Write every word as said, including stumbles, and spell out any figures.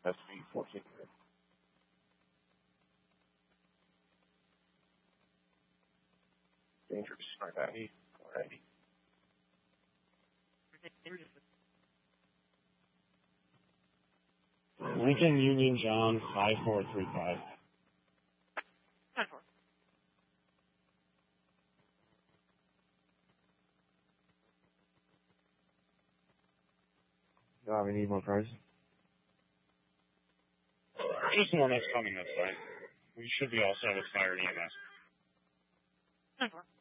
S V fourteen. Dangerous. Alrighty. Alrighty. Lincoln Union John five four three five. ten four. Uh, we need more cars. Just one that's coming this way. We should be all set with fire and E M S. ten four.